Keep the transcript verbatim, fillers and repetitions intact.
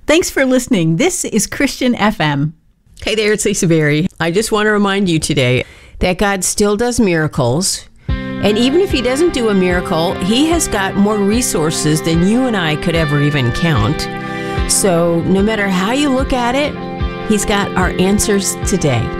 Thanks for listening. This is Christian F M. Hey there, it's Lisa Berry. I just want to remind you today that God still does miracles. And even if he doesn't do a miracle, he has got more resources than you and I could ever even count. So no matter how you look at it, he's got our answers today.